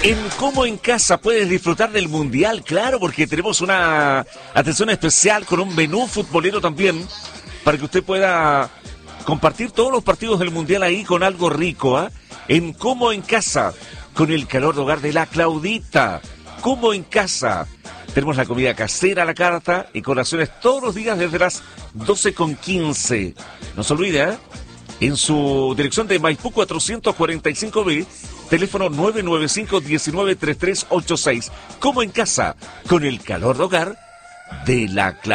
En Como en Casa puedes disfrutar del Mundial, claro, porque tenemos una atención especial con un menú futbolero también, para que usted pueda compartir todos los partidos del Mundial ahí con algo rico, ¿ah? En Como en Casa, con el calor de hogar de la Claudita. Como en Casa. Tenemos la comida casera a la carta y colaciones todos los días desde las 12:15. No se olvide, ¿eh? En su dirección de Maipú 445B, teléfono 995-193386. Como en Casa, con el calor de hogar de la Claudita.